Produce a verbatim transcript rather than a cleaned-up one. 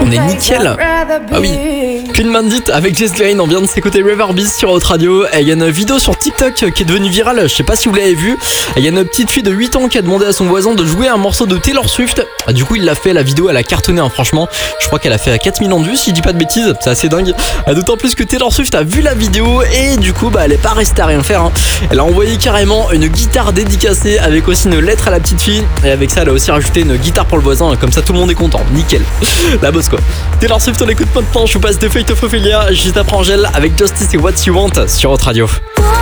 on est nickel. Ah oui. Clean Bandit avec Jess Glynne, on vient de s'écouter River Beast sur Hot Radio. Et il y a une vidéo sur TikTok qui est devenue virale, je sais pas si vous l'avez vu. Il y a une petite fille de huit ans qui a demandé à son voisin de jouer un morceau de Taylor Swift. Du coup il l'a fait, la vidéo elle a cartonné hein, franchement. Je crois qu'elle a fait quatre millions de vues si je dis pas de bêtises, c'est assez dingue. D'autant plus que Taylor Swift a vu la vidéo et du coup bah elle est pas restée à rien faire hein. Elle a envoyé carrément une guitare dédicacée avec aussi une lettre à la petite fille. Et avec ça elle a aussi rajouté une guitare pour le voisin, comme ça tout le monde est content, nickel. La bosse quoi. Taylor Swift on écoute maintenant, je vous passe de Fate of Ophelia juste après Angèle avec Justice et What You Want sur Hot Radio.